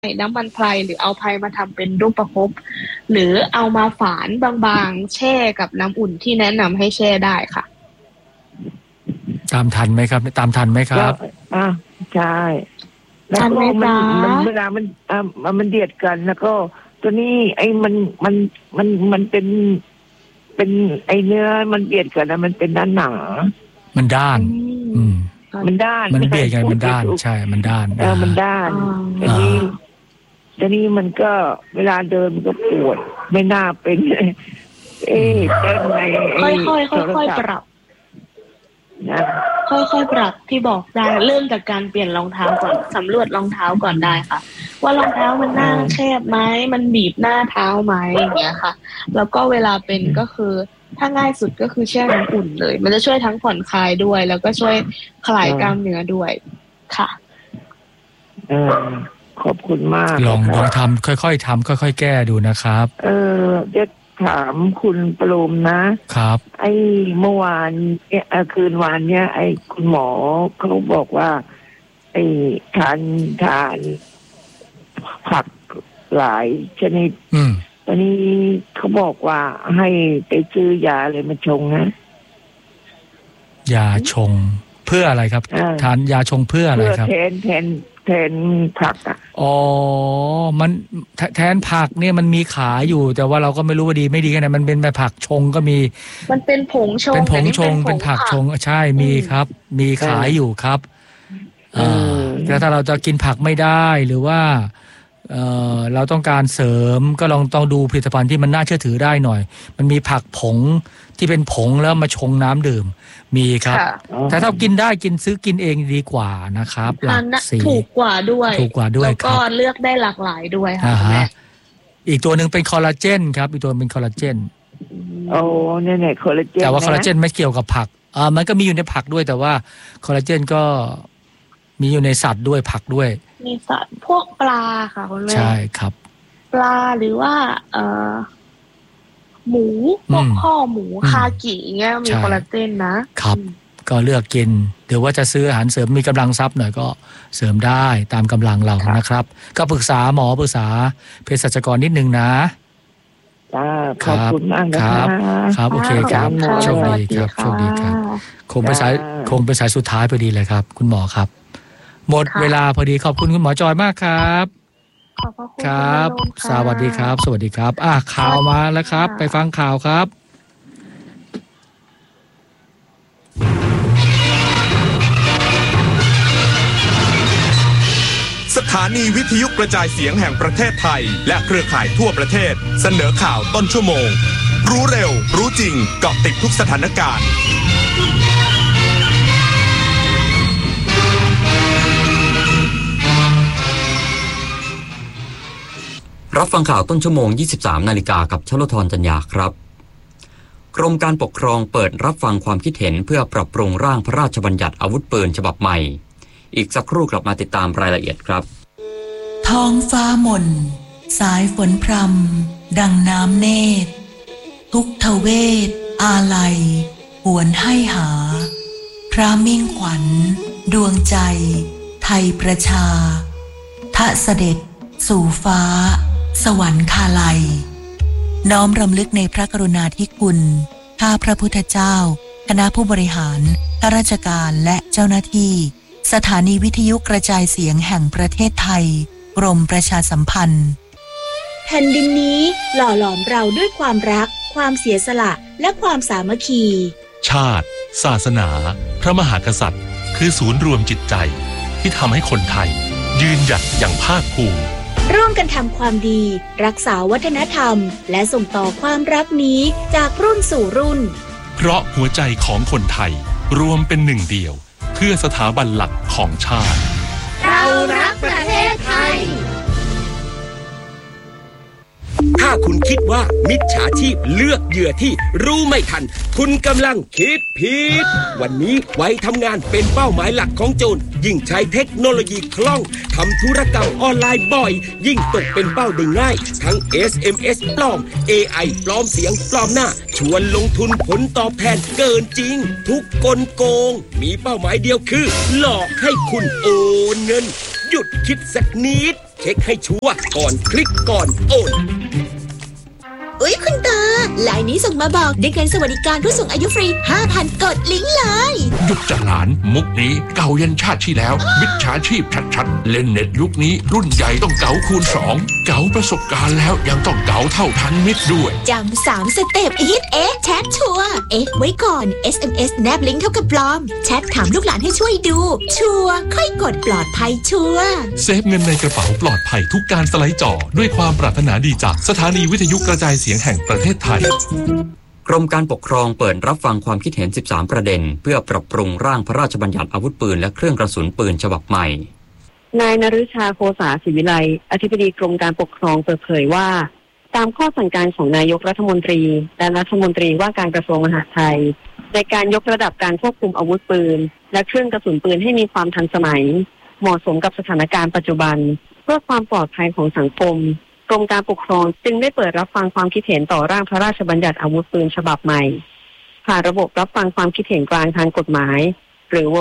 น้ำมันไพรหรือเอาไพรมาทำเป็นรูปประคบหรือเอามาฝานบางๆแช่กับน้ำอุ่นที่แนะนำให้แช่ได้ค่ะตามทันไหมครับใช่แล้วก็มันเวลามันเดือดกันแล้วก็ตัวนี้ไอ้มันเป็นไอ้เนื้อมันเดือดกันนะมันเป็นด้านหนามันด้านมันด้านมันเบียดกันมันด้านใช่มันด้านมันด้านทีนี้มันก็เวลาเดินมันก็ปวดไม่น่าเป็นเต้นในค่อยปรับค่อยปรับที่บอกได้เริ่มจากการเปลี่ยนรองเท้าก่อนสำรวจรองเท้าก่อนได้ค่ะว่ารองเท้ามันหน้าแคบไหมมันบีบหน้าเท้าไหมอย่างเงี้ยค่ะแล้วก็เวลาเป็นก็คือถ้าง่ายสุดก็คือแช่น้ำอุ่นเลยมันจะช่วยทั้งผ่อนคลายด้วยแล้วก็ช่วยคลายกล้ามเนื้อด้วยค่ะขอบคุณมากลองทำค่อยๆทำค่อยๆแก้ดูนะครับจะถามคุณประโลมนะครับไอ้เมื่อวานคืนวานเนี้ยไอ้คุณหมอเขาบอกว่าไอ้ทานผักหลายชนิดตอนนี้เขาบอกว่าให้ไปซื้อยาอะไรมาชงนะยาชงเพื่ออะไรครับทานยาชงเพื่ออะไรครับแทนผักมันแทนผักเนี่ยมันมีขายอยู่แต่ว่าเราก็ไม่รู้ว่าดีไม่ดีแค่ไหนมันเป็นแบบผักชงก็มีมันเป็นผงชงเป็นผักชงใช่มีครับมีขายอยู่ครับแต่ถ้าเราจะกินผักไม่ได้หรือว่าเราต้องการเสริมก็ต้องดูผลิตภัณฑ์ที่มันน่าเชื่อถือได้หน่อยมันมีผักผงที่เป็นผงแล้วมาชงน้ำดื่มมีครับแต่ถ้ากินได้ซื้อกินเองดีกว่านะครับหลักสีถูกกว่าด้วยแล้วก็เลือกได้หลากหลายด้วยค่ะอีกตัวหนึ่งเป็นคอลลาเจนครับอีกตัวเป็นคอลลาเจนเนี่ยคอลลาเจนแต่ว่าคอลลาเจนไม่เกี่ยวกับผักมันก็มีอยู่ในผักด้วยแต่ว่าคอลลาเจนก็มีอยู่ในสัตว์ด้วยผักด้วยมีสัตว์พวกปลาค่ะคุณแม่ใช่ครับปลาหรือว่าหมูพวกข้อหมูคากิเงี้ยมีคอลลาเจนนะครับก็เลือกกินหรือว่าจะซื้ออาหารเสริมมีกำลังทรัพย์หน่อยก็เสริมได้ตามกำลังเรานะครับก็ปรึกษาหมอปรึกษาเภสัชกรนิดนึงนะขอบคุณมากครับโอเคครับโชคดีครับโชคดีครับคงเป็นสายสุดท้ายพอดีเลยครับคุณหมอครับหมดเวลาพอดีขอบคุณคุณหมอจอยมากครับครับสวัสดีครับสวัสดีครับข่าวมาแล้วครับไปฟังข่าวครับสถานีวิทยุกระจายเสียงแห่งประเทศไทยและเครือข่ายทั่วประเทศเสนอข่าวต้นชั่วโมงรู้เร็วรู้จริงเกาะติดทุกสถานการณ์รับฟังข่าวต้นชั่วโมง 23 นาฬิกากับชลธรจัญญาครับกรมการปกครองเปิดรับฟังความคิดเห็นเพื่อปรับปรุงร่างพระราชบัญญัติอาวุธปืนฉบับใหม่อีกสักครู่กลับมาติดตามรายละเอียดครับท้องฟ้าหม่นสายฝนพรำดังน้ำเนตรทุกทเวทอาลัยหวนให้หาพระมิ่งขวัญดวงใจไทยประชาทะเสด็จสู่ฟ้าสวรรคาลัยน้อมรำลึกในพระกรุณาธิคุณข้าพระพุทธเจ้าคณะผู้บริหารข้าราชการและเจ้าหน้าที่สถานีวิทยุกระจายเสียงแห่งประเทศไทยกรมประชาสัมพันธ์แผ่นดินนี้หล่อหลอมเราด้วยความรักความเสียสละและความสามัคคีชาติศาสนาพระมหากษัตริย์คือศูนย์รวมจิตใจที่ทำให้คนไทยยืนหยัดอย่างภาคภูมิร่วมกันทำความดีรักษาวัฒนธรรมและส่งต่อความรักนี้จากรุ่นสู่รุ่นเพราะหัวใจของคนไทยรวมเป็นหนึ่งเดียวเพื่อสถาบันหลักของชาติเรารักประเทศไทยถ้าคุณคิดว่ามิจฉาชีพเลือกเหยื่อที่รู้ไม่ทันคุณกำลังคิดผิดวันนี้ไว้ทำงานเป็นเป้าหมายหลักของโจรยิ่งใช้เทคโนโลยีคล่องทำธุรกรรมออนไลน์บ่อยยิ่งตกเป็นเป้าได้ง่ายทั้ง SMS ปลอม AI ปลอมเสียงปลอมหน้าชวนลงทุนผลตอบแทนเกินจริงทุกกลโกงมีเป้าหมายเดียวคือหลอกให้คุณโอนเงินหยุดคิดสักนิดเช็คให้ชัวร์ก่อนคลิกก่อนโอนอุ๊ยคุณตาไลน์นี้ส่งมาบอกได้เงินสวัสดิการผู้สูงอายุฟรี 5,000 กดลิงก์เลยหยุดจ้ะหลานมุกนี้เก่ายันชาติที่แล้วมิจฉาชีพชัดๆเล่นเน็ตยุคนี้รุ่นใหญ่ต้องเก๋าคูณ2เก๋าประสบการณ์แล้วยังต้องเก๋าเท่าทันมิตรด้วยจำ3 สเต็ปอีทแชทชัวร์ไว้ก่อน SMS แนบลิงก์เท่ากับปลอมแชทถามลูกหลานให้ช่วยดูชัวร์ค่อยกดปลอดภัยชัวร์เซฟเงินในกระเป๋าปลอดภัยทุกการสไลด์จอด้วยความปรารถนาดีจากสถานีวิทยุกระจายเสียงแห่งประเทศไทยกรมการปกครองเปิดรับฟังความคิดเห็น13ประเด็นเพื่อปรับปรุงร่างพระราชบัญญัติอาวุธปืนและเครื่องกระสุนปืนฉบับใหม่นายนฤชาโคสาศิวิไลอธิบดีกรมการปกครองเปิดเผยว่าตามข้อสั่งการของนายกรัฐมนตรีและรัฐมนตรีว่าการกระทรวงมหาดไทยในการยกระดับการควบคุมอาวุธปืนและเครื่องกระสุนปืนให้มีความทันสมัยเหมาะสมกับสถานการณ์ปัจจุบันเพื่อความปลอดภัยของสังคมกรมการปกครองจึงได้เปิดรับฟังความคิดเห็นต่อร่างพระราชบัญญัติอาวุธปืนฉบับใหม่ผ่านระบบรับฟังความคิดเห็นกลางทางกฎหมายหรือ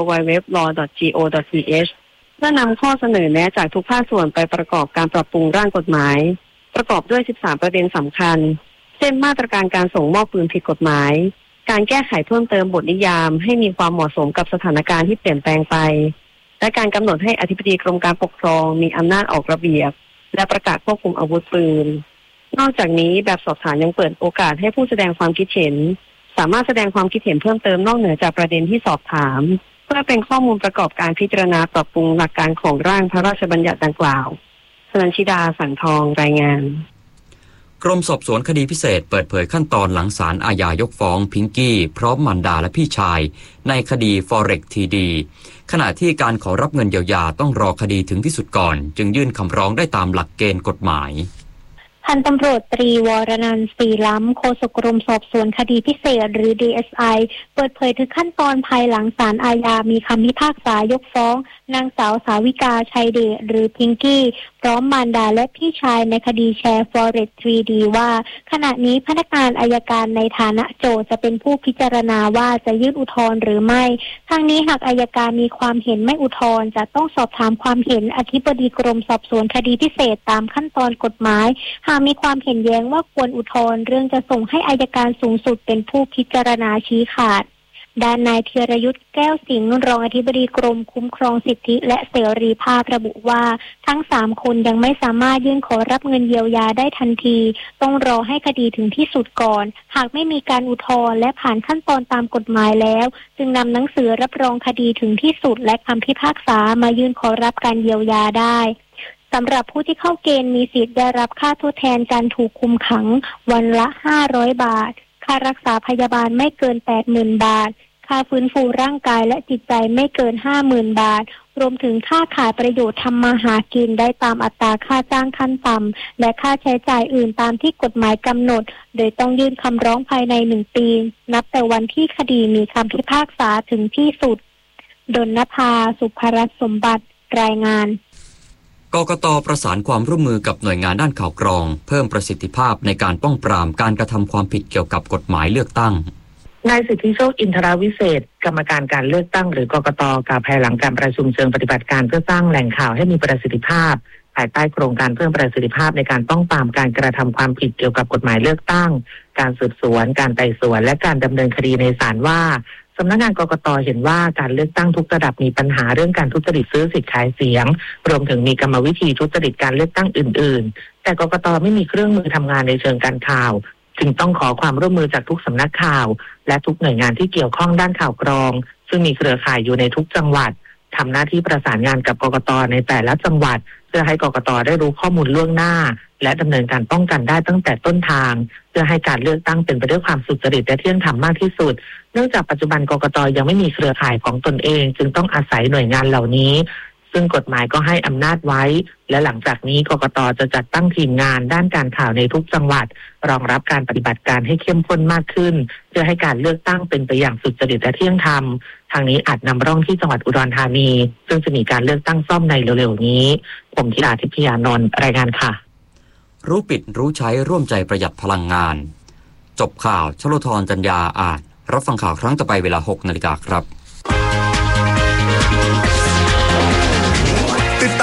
www.law.go.th เพื่อนำข้อเสนอแนะจากทุกภาคส่วนไปประกอบการปรับปรุงร่างกฎหมายประกอบด้วย13ประเด็นสำคัญเช่นมาตรการการส่งมอบปืนผิดกฎหมายการแก้ไขเพิ่มเติมบทนิยามให้มีความเหมาะสมกับสถานการณ์ที่เปลี่ยนแปลงไปและการกำหนดให้อธิบดีกรมการปกครองมีอำนาจออกระเบียบและประกาศควบคุมอาวุธปืนนอกจากนี้แบบสอบถามยังเปิดโอกาสให้ผู้แสดงความคิดเห็นสามารถแสดงความคิดเห็นเพิ่มเติมนอกเหนือจากประเด็นที่สอบถามเพื่อเป็นข้อมูลประกอบการพิจารณาปรับปรุงหลักการของร่างพระราชบัญญัติดังกล่าวสนันชิดาสังทองรายงานกรมสอบสวนคดีพิเศษเปิดเผยขั้นตอนหลังศาลอาญายกฟ้องพิงกี้พร้อมมารดาและพี่ชายในคดี Forex TD ขณะที่การขอรับเงินเยียวยาต้องรอคดีถึงที่สุดก่อนจึงยื่นคำร้องได้ตามหลักเกณฑ์กฎหมายพันตำรวจตรีวรนันท์ ศรีล้ำโฆษกกรมสอบสวนคดีพิเศษหรือ DSI เปิดเผยถึงขั้นตอนภายหลังศาลอาญามีคำพิพากษายกฟ้องนางสาวสาวิกาชัยเดชหรือพิงกี้พร้อมมารดาและพี่ชายในคดีแชร์ Forex 3D ว่าขณะนี้พนักงานอัยการในฐานะโจทก์จะเป็นผู้พิจารณาว่าจะยื่นอุทธรณ์หรือไม่ทางนี้หากอัยการมีความเห็นไม่อุทธรณ์จะต้องสอบถามความเห็นอธิบดีกรมสอบสวนคดีพิเศษตามขั้นตอนกฎหมายหากมีความเห็นแย้งว่าควรอุทธรณ์เรื่องจะส่งให้อัยการสูงสุดเป็นผู้พิจารณาชี้ขาดด้านนายธีรยุทธแก้วสิงห์รองอธิบดีกรมคุ้มครองสิทธิและเสรีภาพระบุว่าทั้ง3คนยังไม่สามารถยื่นขอรับเงินเยียวยาได้ทันทีต้องรอให้คดีถึงที่สุดก่อนหากไม่มีการอุทธรณ์และผ่านขั้นตอนตามกฎหมายแล้วจึงนำหนังสือรับรองคดีถึงที่สุดและคำพิพากษามายื่นขอรับการเยียวยาได้สำหรับผู้ที่เข้าเกณฑ์มีสิทธิ์ได้รับค่าทดแทนการถูกคุมขังวันละ500 บาทค่ารักษาพยาบาลไม่เกิน 80,000 บาทค่าฟื้นฟูร่างกายและจิตใจไม่เกิน 50,000 บาทรวมถึงค่าขายประโยชน์ทำมาหากินได้ตามอัตราค่าจ้างขั้นต่ำและค่าใช้จ่ายอื่นตามที่กฎหมายกำหนดโดยต้องยื่นคำร้องภายใน1 ปีนับแต่วันที่คดีมีคำพิพากษาถึงที่สุดดลนภา สุภรัตน์สมบัติรายงานกกต.ประสานความร่วมมือกับหน่วยงานด้านข่าวกรองเพิ่มประสิทธิภาพในการป้องปรามการกระทำความผิดเกี่ยวกับกฎหมายเลือกตั้งนายสิทธิโชคอินทรวิเศษกรรมการการเลือกตั้งหรือกกต.กล่าวภายหลังการประชุมเชิงปฏิบัติการเพื่อสร้างแหล่งข่าวให้มีประสิทธิภาพภายใต้โครงการเพิ่มประสิทธิภาพในการป้องปรามการกระทำความผิดเกี่ยวกับกฎหมายเลือกตั้งการสืบสวนการไต่สวนและการดำเนินคดีในศาลว่าสำนักงานกกต.เห็นว่าการเลือกตั้งทุกระดับมีปัญหาเรื่องการทุจริตซื้อสิทธิ์ขายเสียงรวมถึงมีกรรมวิธีทุจริตการเลือกตั้งอื่นๆแต่กกต.ไม่มีเครื่องมือทำงานในเชิงการข่าวจึงต้องขอความร่วมมือจากทุกสำนักข่าวและทุกหน่วยงานที่เกี่ยวข้องด้านข่าวกรองซึ่งมีเครือข่ายอยู่ในทุกจังหวัดทำหน้าที่ประสานงานกับกกต.ในแต่ละจังหวัดเพื่อให้กกต.ได้รู้ข้อมูลล่วงหน้าและดำเนินการป้องกันได้ตั้งแต่ต้นทางเพื่อให้การเลือกตั้งเป็นไปด้วยความสุจริตและเที่ยงธรรมมากที่สุดเนื่องจากปัจจุบันกกต.ยังไม่มีเครือข่ายของตนเองจึงต้องอาศัยหน่วยงานเหล่านี้ซึ่งกฎหมายก็ให้อำนาจไว้และหลังจากนี้กกต.จะจัดตั้งทีมงานด้านการข่าวในทุกจังหวัดรองรับการปฏิบัติการให้เข้มข้นมากขึ้นเพื่อให้การเลือกตั้งเป็นไปอย่างสุจริตและเที่ยงธรรมทางนี้อาจนำร่องที่จังหวัดอุดรธานีซึ่งจะมีการเลือกตั้งซ่อมในเร็วๆนี้ผมธิดาทิพยานนท์รายงานค่ะรู้ปิดรู้ใช้ร่วมใจประหยัดพลังงานจบข่าวชโลธรจัญญาอ่านรับฟังข่าวครั้งต่อไปเวลา 6 นาฬิกาครับติดตาม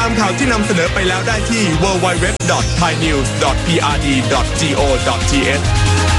ามข่าวที่นำเสนอไปแล้วได้ที่ www.thainews.prd.go.th